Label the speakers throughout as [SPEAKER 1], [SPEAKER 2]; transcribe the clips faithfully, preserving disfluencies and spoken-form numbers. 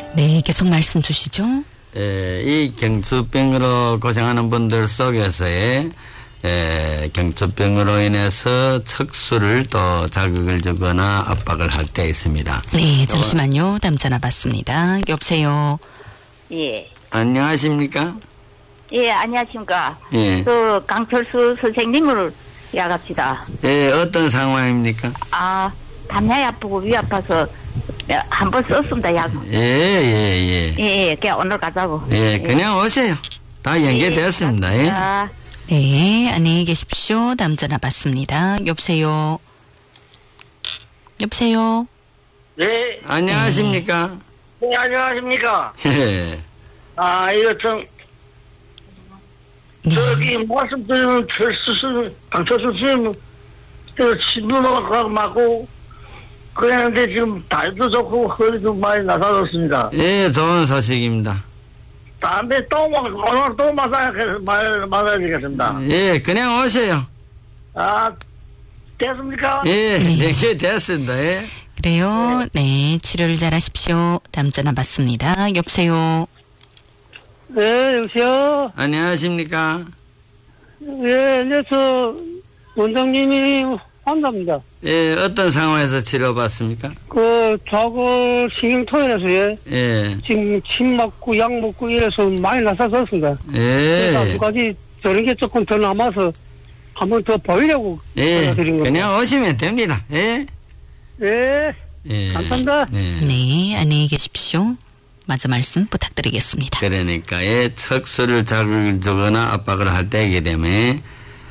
[SPEAKER 1] 네, 계속 말씀 주시죠.
[SPEAKER 2] 에, 이 경추병으로 고생하는 분들 속에서의 에, 경추병으로 인해서 척수를 또 자극을 주거나 압박을 할 때 있습니다.
[SPEAKER 1] 네, 잠시만요. 다음 전화 받습니다. 여보세요.
[SPEAKER 3] 예.
[SPEAKER 2] 안녕하십니까?
[SPEAKER 3] 예, 안녕하십니까.
[SPEAKER 2] 예.
[SPEAKER 3] 그 강철수 선생님을 야갑시다.
[SPEAKER 2] 예, 어떤 상황입니까?
[SPEAKER 3] 아, 담양이 아프고 위 아파서 한 번 썼습니다, 약.
[SPEAKER 2] 예, 예, 예.
[SPEAKER 3] 예, 예, 그냥 오늘 가자고.
[SPEAKER 2] 예, 그냥 오세요. 다 연계되었습니다. 예.
[SPEAKER 3] 아,
[SPEAKER 1] 네, 안녕히 계십시오. 다음 전화 받습니다. 여보세요. 여보세요.
[SPEAKER 4] 네,
[SPEAKER 2] 안녕하십니까?
[SPEAKER 4] 네, 안녕하십니까.
[SPEAKER 2] 예.
[SPEAKER 4] 아, 이거 좀,
[SPEAKER 1] 네.
[SPEAKER 4] 저기, 말씀드리는 철수, 강철수 선생님, 그, 신부가 맞고, 그랬는데 지금 다리도 좋고, 허리도 많이 나사졌습니다.
[SPEAKER 2] 예, 좋은 소식입니다.
[SPEAKER 4] 다음에 또, 막, 오늘 또 맞아야, 맞아야 되겠습니다.
[SPEAKER 2] 예, 그냥 오세요.
[SPEAKER 4] 아, 됐습니까?
[SPEAKER 2] 예,
[SPEAKER 1] 네.
[SPEAKER 2] 연계되었습니다. 예.
[SPEAKER 1] 그래요. 네, 치료를 잘 하십시오. 다음 전화 받습니다. 여보세요.
[SPEAKER 5] 네, 여보세요?
[SPEAKER 2] 안녕하십니까?
[SPEAKER 5] 예, 네, 저, 원장님이 환자입니다.
[SPEAKER 2] 예, 어떤 상황에서 치료받습니까?
[SPEAKER 5] 그, 좌골 신경통이라서, 예.
[SPEAKER 2] 예,
[SPEAKER 5] 지금 침 맞고, 약 먹고 이래서 많이 나서졌습니다. 그래서 두
[SPEAKER 2] 예,
[SPEAKER 5] 가지 저런 게 조금 더 남아서 한 번 더 보이려고
[SPEAKER 2] 예,
[SPEAKER 5] 전화드린 겁니다.
[SPEAKER 2] 그냥 오시면 됩니다. 예,
[SPEAKER 5] 예,
[SPEAKER 2] 예.
[SPEAKER 5] 감사합니다.
[SPEAKER 2] 예.
[SPEAKER 1] 네, 안녕히 계십시오. 마저 말씀 부탁드리겠습니다.
[SPEAKER 2] 그러니까 예, 척수를 자극을 주거나 압박을 할 때이기 때문에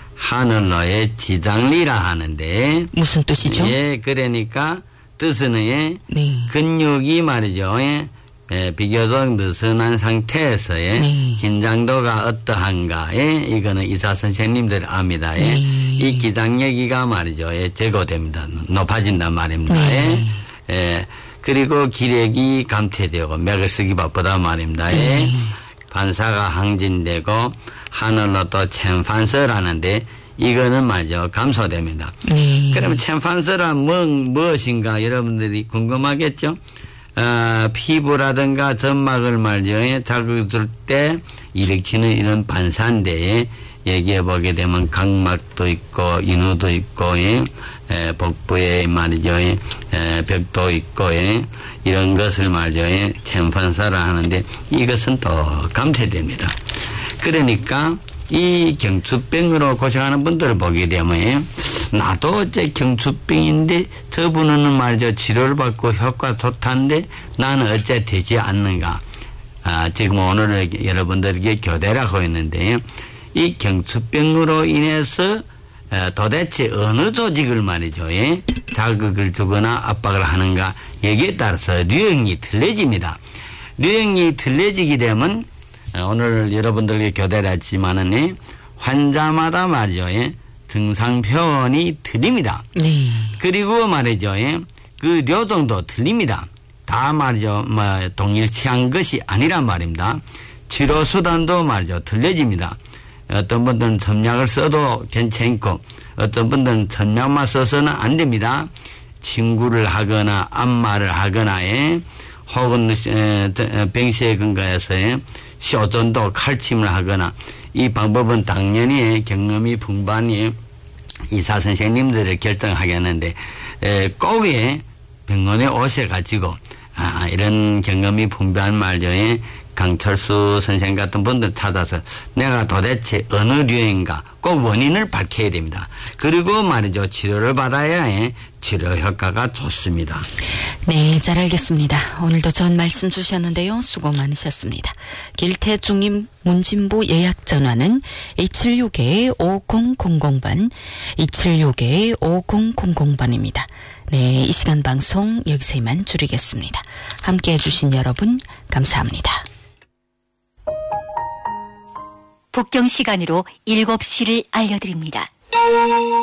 [SPEAKER 2] 하늘로의 지장리라 하는데
[SPEAKER 1] 무슨 뜻이죠?
[SPEAKER 2] 예, 그러니까 뜻은 예,
[SPEAKER 1] 네.
[SPEAKER 2] 근육이 말이죠. 예, 예, 비교적 느슨한 상태에서의
[SPEAKER 1] 네.
[SPEAKER 2] 긴장도가 어떠한가. 예, 이거는 의사 선생님들 압니다. 예.
[SPEAKER 1] 네.
[SPEAKER 2] 이 기장력이가 말이죠. 예, 제거됩니다. 높아진단 말입니다.
[SPEAKER 1] 네.
[SPEAKER 2] 예. 예. 그리고 기력이 감퇴되고 맥을 쓰기 바쁘다 말입니다. 예.
[SPEAKER 1] 네.
[SPEAKER 2] 반사가 항진되고 하늘로 또 챔판서라는데 이거는 말이죠. 감소됩니다.
[SPEAKER 1] 네.
[SPEAKER 2] 그러면 챔판서란 뭐, 무엇인가 여러분들이 궁금하겠죠? 어, 피부라든가 점막을 말이죠. 자극을 줄 때 일으키는 이런 반사인데 여기에 보게 되면 각막도 있고 인후도 있고 예, 에, 복부에 말이죠. 에, 벽도 있고 예, 이런 것을 말이죠. 예, 챔판사라 하는데 이것은 또 감퇴됩니다. 그러니까 이 경추병으로 고생하는 분들을 보게 되면 나도 어째 경추병인데 저분은 말이죠. 치료를 받고 효과 좋다는데 나는 어째 되지 않는가. 아, 지금 오늘 여러분들에게 교대를 하고 있는데 이 경추병으로 인해서 도대체 어느 조직을 말이죠. 예? 자극을 주거나 압박을 하는가 여기에 따라서 유형이 틀려집니다. 유형이 틀려지게 되면 오늘 여러분들에게 교대를 했지만은 예? 환자마다 말이죠. 예? 증상 표현이 틀립니다.
[SPEAKER 1] 네.
[SPEAKER 2] 그리고 말이죠. 예? 그 료정도 틀립니다. 다 말이죠. 뭐 동일치한 것이 아니란 말입니다. 치료 수단도 말이죠. 틀려집니다. 어떤 분들은 점약을 써도 괜찮고 어떤 분들은 점약만 써서는 안 됩니다. 친구를 하거나 안마를 하거나 예? 혹은 병시에 근거해서 예? 쇼전도 칼침을 하거나 이 방법은 당연히 경험이 풍부한 의사 선생님들을 결정하겠는데 꼭 병원에 오셔가지고 아, 이런 경험이 풍부한 말이죠. 강철수 선생 같은 분들 찾아서 내가 도대체 어느 류인가 그 원인을 밝혀야 됩니다. 그리고 말이죠. 치료를 받아야 해. 치료 효과가 좋습니다.
[SPEAKER 1] 네, 잘 알겠습니다. 오늘도 좋은 말씀 주셨는데요. 수고 많으셨습니다. 길태중임 문진부 예약 전화는 이칠육 오공공공 번, 이칠육 오공공공 번입니다. 네, 이 시간 방송 여기서 이만 줄이겠습니다. 함께 해주신 여러분 감사합니다.
[SPEAKER 6] 북경 시간으로 일곱 시를 알려드립니다.